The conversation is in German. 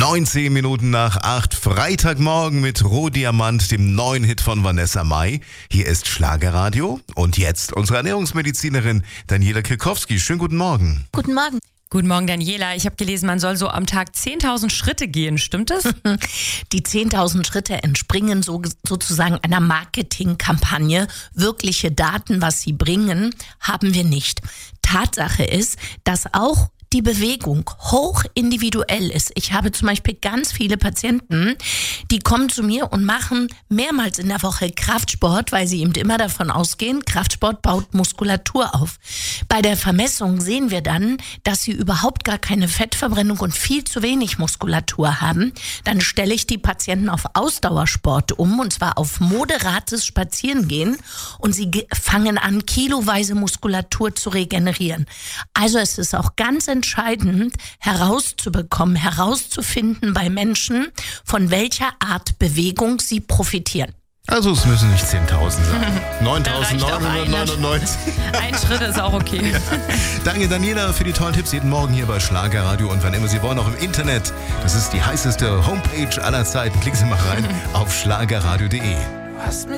19 Minuten nach 8, Freitagmorgen mit Rohdiamant, dem neuen Hit von Vanessa Mai. Hier ist Schlagerradio und jetzt unsere Ernährungsmedizinerin Daniela Kirkowski. Schönen guten Morgen. Guten Morgen. Guten Morgen, Daniela. Ich habe gelesen, man soll so am Tag 10.000 Schritte gehen. Stimmt das? Die 10.000 Schritte entspringen sozusagen einer Marketingkampagne. Wirkliche Daten, was sie bringen, haben wir nicht. Tatsache ist, dass auch die Bewegung hoch individuell ist. Ich habe zum Beispiel ganz viele Patienten, die kommen zu mir und machen mehrmals in der Woche Kraftsport, weil sie eben immer davon ausgehen, Kraftsport baut Muskulatur auf. Bei der Vermessung sehen wir dann, dass sie überhaupt gar keine Fettverbrennung und viel zu wenig Muskulatur haben. Dann stelle ich die Patienten auf Ausdauersport um, und zwar auf moderates Spazierengehen, und sie fangen an, kiloweise Muskulatur zu regenerieren. Also es ist auch ganz entscheidend herauszufinden bei Menschen, von welcher Art Bewegung sie profitieren. Also es müssen nicht 10.000 sein. 9.999. Ein Schritt ist auch okay. Ja. Danke Daniela für die tollen Tipps jeden Morgen hier bei Schlagerradio und wann immer Sie wollen, auch im Internet. Das ist die heißeste Homepage aller Zeiten. Klicken Sie mal rein auf schlagerradio.de.